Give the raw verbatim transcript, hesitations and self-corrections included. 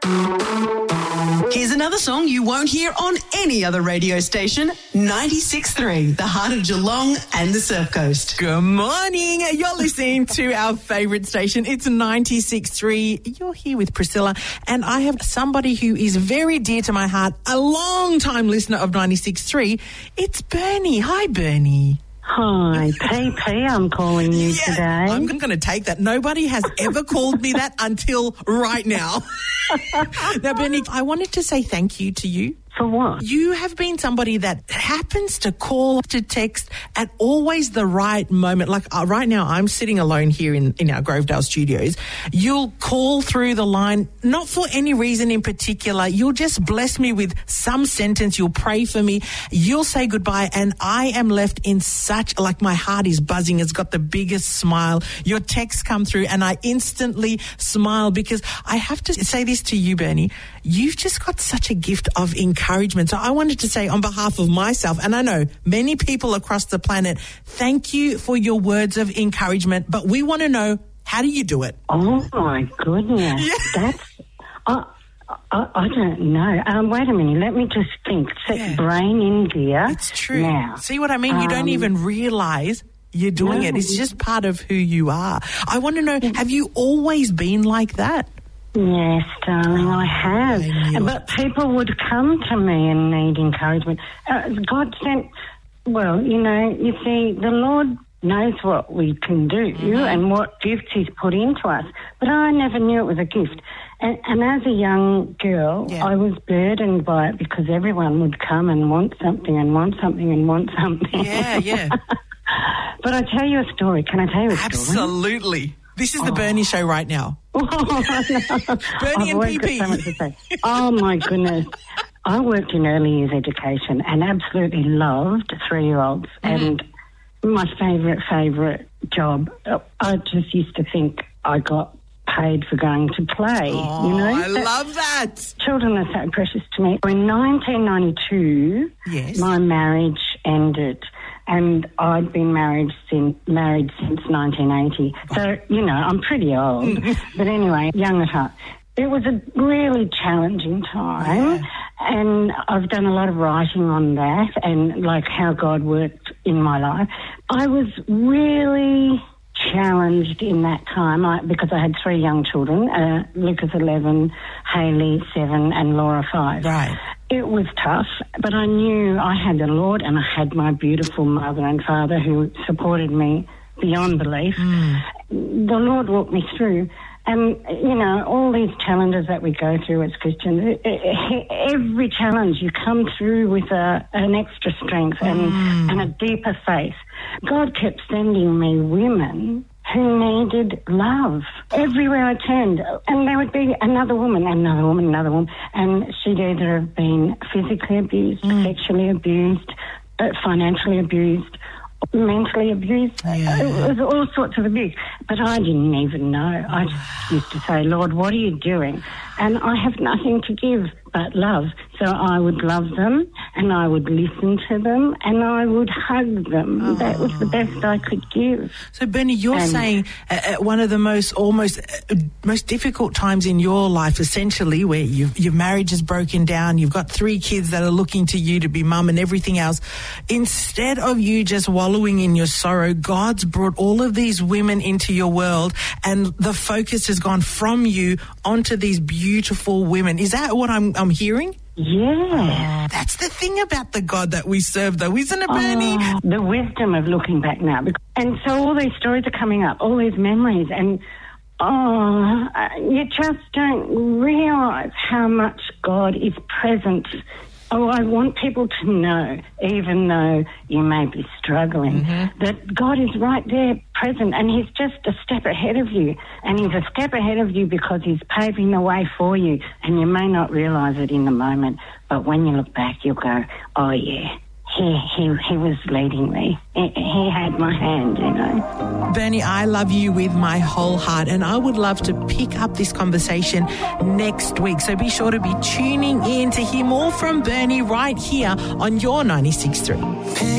Here's another song you won't hear on any other radio station, ninety-six point three, the heart of Geelong and the Surf Coast. Good morning. You're listening to our favourite station. It's ninety-six point three. You're here with Priscilla, and I have somebody who is very dear to my heart, a long-time listener of ninety-six point three. It's Bernie. Hi, Bernie. Hi, P P, I'm calling you yeah, today. I'm going to take that. Nobody has ever called me that until right now. Now, Bernie, I wanted to say thank you to you. For what? You have been somebody that happens to call, to text at always the right moment. Like uh, right now, I'm sitting alone here in, in our Grovedale studios. You'll call through the line, not for any reason in particular. You'll just bless me with some sentence. You'll pray for me. You'll say goodbye. And I am left in such, like my heart is buzzing. It's got the biggest smile. Your texts come through and I instantly smile because I have to say this to you, Bernie. You've just got such a gift of encouragement. So I wanted to say on behalf of myself, and I know many people across the planet, thank you for your words of encouragement, but we want to know, how do you do it? Oh, my goodness. Yeah. That's... I, I, I don't know. Um, wait a minute. Let me just think. Set Yeah. brain in gear. It's true. Now, See what I mean? You don't um, even realise you're doing no. it. It's just part of who you are. I want to know, have you always been like that? Yes, darling, I have. I knew But people would come to me and need encouragement. Uh, God sent, well, you know, you see, the Lord knows what we can do Mm-hmm. and what gifts He's put into us. But I never knew it was a gift. And, and as a young girl, Yeah. I was burdened by it because everyone would come and want something and want something and want something. Yeah, yeah. But I tell you a story. Can I tell you a story? Absolutely. This is the Bernie Show right now. Oh, no. Bernie I've and P always got P. so much to say. Oh, my goodness. I worked in early years education and absolutely loved three-year-olds. Mm. And my favourite, favourite job, I just used to think I got paid for going to play. Oh, you know? I That- love that. Children are so precious to me. In nineteen ninety-two, Yes. my marriage ended. And I'd been married since married since nineteen eighty. So, you know, I'm pretty old. But anyway, young at heart. It was a really challenging time. Yeah. And I've done a lot of writing on that and, like, how God worked in my life. I was really challenged in that time I, because I had three young children, uh, Lucas eleven, Hayley seven and Laura five. Right. It was tough, but I knew I had the Lord and I had my beautiful mother and father who supported me beyond belief. Mm. The Lord walked me through. And, you know, all these challenges that we go through as Christians, every challenge you come through with a, an extra strength and, Mm. and a deeper faith. God kept sending me women who needed love everywhere I turned. And there would be another woman, another woman, another woman, and she'd either have been physically abused, Mm. sexually abused, uh, financially abused, mentally abused. Yeah. It was all sorts of abuse. But I didn't even know. I just used to say, Lord, what are you doing? And I have nothing to give but love. So I would love them and I would listen to them and I would hug them. Oh. That was the best I could give. So, Bernie, you're And- saying uh, uh, one of the most almost uh, most difficult times in your life, essentially, where you've, your marriage is broken down, you've got three kids that are looking to you to be mum and everything else. Instead of you just wallowing in your sorrow, God's brought all of these women into your world and the focus has gone from you onto these beautiful women. Is that what I'm, I'm hearing? Yeah. That's the thing about the God that we serve, though, isn't it, Bernie? Oh, the wisdom of looking back now. And so all these stories are coming up, all these memories, and oh, you just don't realise how much God is present. Oh, I want people to know, even though you may be struggling, Mm-hmm. that God is right there present and He's just a step ahead of you. And He's a step ahead of you because He's paving the way for you. And you may not realise it in the moment, but when you look back, you'll go, oh, yeah. He, he, he was leading me. He, he had my hand, you know. Bernie, I love you with my whole heart, and I would love to pick up this conversation next week. So be sure to be tuning in to hear more from Bernie right here on your ninety-six point three.